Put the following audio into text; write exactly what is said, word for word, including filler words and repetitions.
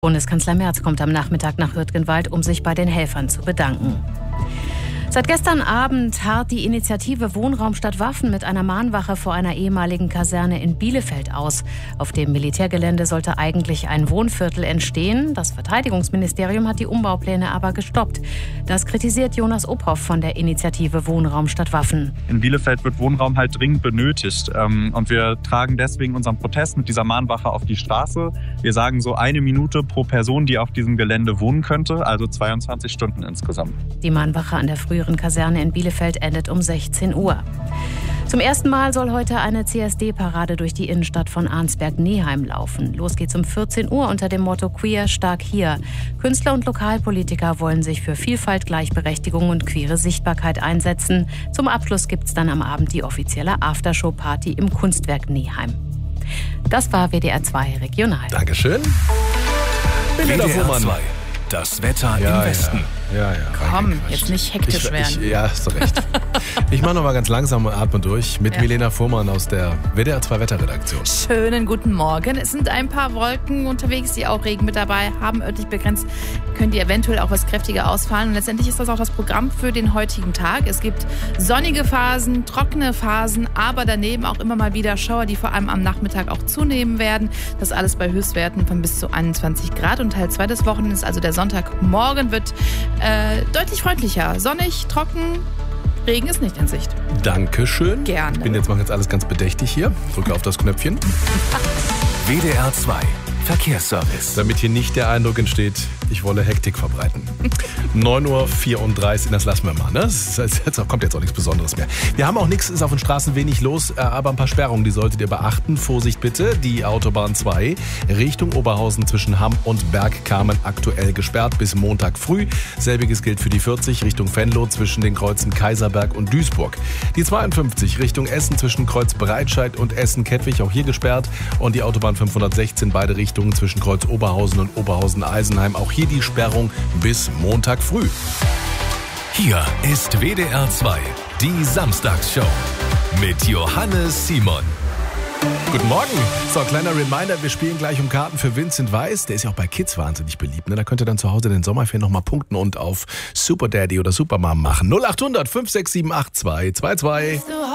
Bundeskanzler Merz kommt am Nachmittag nach Hürtgenwald, um sich bei den Helfern zu bedanken. Seit gestern Abend harrt die Initiative Wohnraum statt Waffen mit einer Mahnwache vor einer ehemaligen Kaserne in Bielefeld aus. Auf dem Militärgelände sollte eigentlich ein Wohnviertel entstehen. Das Verteidigungsministerium hat die Umbaupläne aber gestoppt. Das kritisiert Jonas Ophoff von der Initiative Wohnraum statt Waffen. In Bielefeld wird Wohnraum halt dringend benötigt. Und wir tragen deswegen unseren Protest mit dieser Mahnwache auf die Straße. Wir sagen so eine Minute pro Person, die auf diesem Gelände wohnen könnte, also zweiundzwanzig Stunden insgesamt. Die Mahnwache an der früheren Kaserne in Bielefeld endet um sechzehn Uhr. Zum ersten Mal soll heute eine C S D-Parade durch die Innenstadt von Arnsberg-Neheim laufen. Los geht's um vierzehn Uhr unter dem Motto Queer stark hier. Künstler und Lokalpolitiker wollen sich für Vielfalt, Gleichberechtigung und queere Sichtbarkeit einsetzen. Zum Abschluss gibt's dann am Abend die offizielle Aftershow-Party im Kunstwerk Neheim. Das war W D R zwei Regional. Dankeschön. W D R zwei. Das Wetter ja, im Westen. Ja, ja. ja Komm, jetzt nicht hektisch ich, werden. Ich, ja, hast du recht. Ich mache noch mal ganz langsam und atme durch mit ja. Milena Fuhrmann aus der W D R zwei Wetterredaktion. Schönen guten Morgen. Es sind ein paar Wolken unterwegs, die auch Regen mit dabei haben. Örtlich begrenzt können die eventuell auch was kräftiger ausfallen. Und letztendlich ist das auch das Programm für den heutigen Tag. Es gibt sonnige Phasen, trockene Phasen, aber daneben auch immer mal wieder Schauer, die vor allem am Nachmittag auch zunehmen werden. Das alles bei Höchstwerten von bis zu einundzwanzig Grad. Und Teil zwei des Wochenendes, also der Sonntagmorgen, wird äh, deutlich freundlicher. Sonnig, trocken, Regen ist nicht in Sicht. Dankeschön. Gerne. Ich bin jetzt, mache jetzt alles ganz bedächtig hier. Drücke auf das Knöpfchen. W D R zwei Verkehrsservice. Damit hier nicht der Eindruck entsteht, ich wolle Hektik verbreiten. neun Uhr vierunddreißig, das lassen wir mal. Ne? Das ist, jetzt kommt jetzt auch nichts Besonderes mehr. Wir haben auch nichts, ist auf den Straßen wenig los, aber ein paar Sperrungen, die solltet ihr beachten. Vorsicht bitte, die Autobahn zwei Richtung Oberhausen zwischen Hamm und Bergkamen aktuell gesperrt bis Montag früh. Selbiges gilt für die vierzig Richtung Venlo zwischen den Kreuzen Kaiserberg und Duisburg. Die zweiundfünfzig Richtung Essen zwischen Kreuz Breitscheid und Essen-Kettwig auch hier gesperrt. Und die Autobahn fünfhundertsechzehn beide Richtungen zwischen Kreuz Oberhausen und Oberhausen-Eisenheim. Auch hier die Sperrung bis Montag früh. Hier ist W D R zwei, die Samstagsshow mit Johannes Simon. Guten Morgen. So, kleiner Reminder, wir spielen gleich um Karten für Vincent Weiss. Der ist ja auch bei Kids wahnsinnig beliebt. Ne? Da könnt ihr dann zu Hause den Sommerferien nochmal punkten und auf Super Daddy oder Supermom machen. null acht hundert fünf sechs sieben acht zwei zwei zwei.